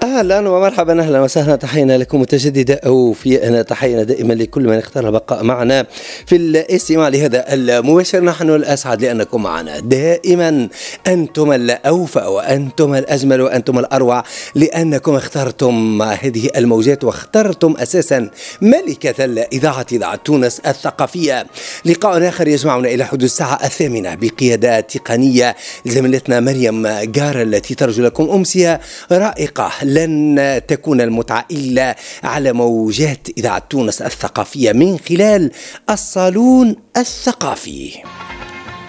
اهلا ومرحبا، اهلا وسهلا، تحينا لكم متجددا او في تحينا دائما لكل من اختار البقاء معنا في الاستماع لهذا المباشر. نحن الاسعد لانكم معنا دائما، انتم الاوفى وانتم الاجمل وانتم الاروع، لانكم اخترتم هذه الموجات واخترتم اساسا ملكه الاذاعه، اذاعه تونس الثقافيه. لقاء اخر يجمعنا الى حدود الساعه 8 بقياده تقنيه زميلتنا مريم جار، التي ترجو لكم امسيه رائقه. لن تكون المتعة إلا على موجات إذاعة تونس الثقافية من خلال الصالون الثقافي.